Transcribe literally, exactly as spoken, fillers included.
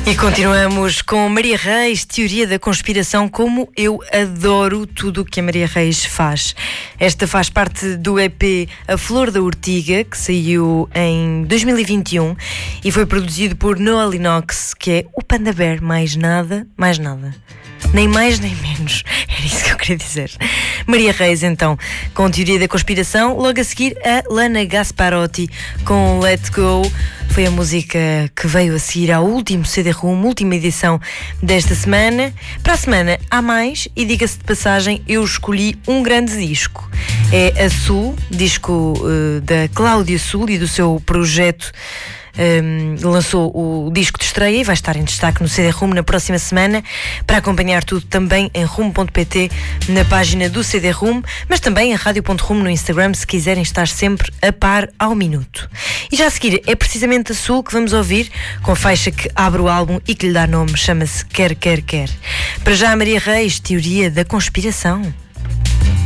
E continuamos com Maria Reis, Teoria da Conspiração. Como eu adoro tudo o que a Maria Reis faz. Esta faz parte do E P A Flor da Ortiga, que saiu em dois mil e vinte e um e foi produzido por Noah Lennox, que é o Panda Bear, mais nada, mais nada. Nem mais nem menos. Era isso que eu queria dizer. Maria Reis, então, com Teoria da Conspiração. Logo a seguir, a Lana Gasparotti com Let Go. Foi a música que veio a seguir ao último C D-ROM, última edição desta semana. Para a semana há mais, e diga-se de passagem, eu escolhi um grande disco. É a Sul, disco uh, da Cláudia Sul e do seu projeto. Um, lançou o disco de estreia e vai estar em destaque no C D-ROM na próxima semana. Para acompanhar tudo também em rumo ponto pt, na página do C D-ROM, mas também em rádio ponto rum no Instagram, se quiserem estar sempre a par ao minuto. E já a seguir é precisamente a Sul que vamos ouvir, com a faixa que abre o álbum e que lhe dá nome, chama-se Quer, Quer, Quer. Para já, Maria Reis, Teoria da Conspiração.